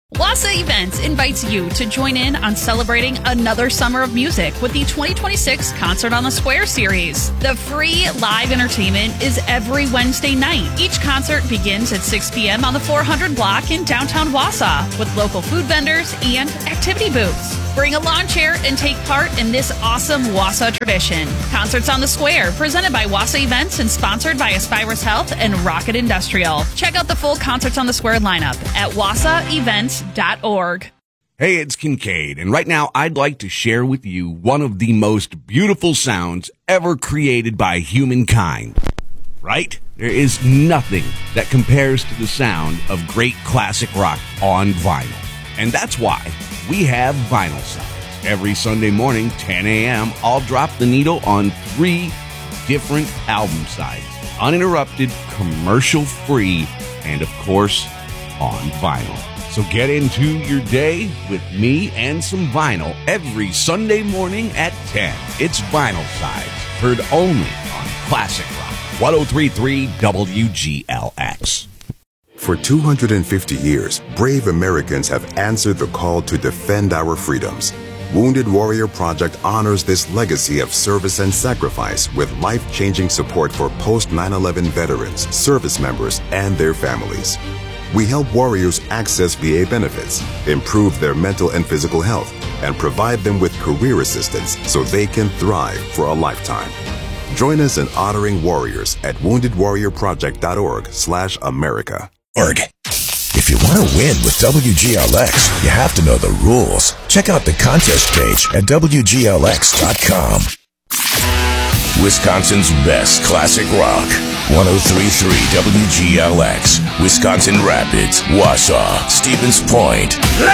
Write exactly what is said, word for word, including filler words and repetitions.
Wausau Events invites you to join in on celebrating another summer of music with the twenty twenty-six Concert on the Square series. The free live entertainment is every Wednesday night. Each concert begins at six p.m. on the four hundred block in downtown Wausau with local food vendors and activity booths. Bring a lawn chair and take part in this awesome Wausau tradition. Concerts on the Square, presented by Wausau Events and sponsored by Aspirus Health and Rocket Industrial. Check out the full Concerts on the Square lineup at wausau events dot org. Hey, it's Kincaid, and right now I'd like to share with you one of the most beautiful sounds ever created by humankind. Right? There is nothing that compares to the sound of great classic rock on vinyl. And that's why we have Vinyl Sides. Every Sunday morning, ten a.m., I'll drop the needle on three different album sides. Uninterrupted, commercial-free, and of course, on vinyl. So get into your day with me and some vinyl every Sunday morning at ten. It's Vinyl Sides, heard only on Classic Rock, one oh three point three W G L X. For two hundred fifty years, brave Americans have answered the call to defend our freedoms. Wounded Warrior Project honors this legacy of service and sacrifice with life-changing support for post nine eleven veterans, service members, and their families. We help warriors access V A benefits, improve their mental and physical health, and provide them with career assistance so they can thrive for a lifetime. Join us in honoring warriors at wounded warrior project dot org slash America. Org. If you want to win with W G L X, you have to know the rules. Check out the contest page at W G L X dot com. Wisconsin's best classic rock. one oh three point three W G L X. Wisconsin Rapids, Wausau, Stevens Point.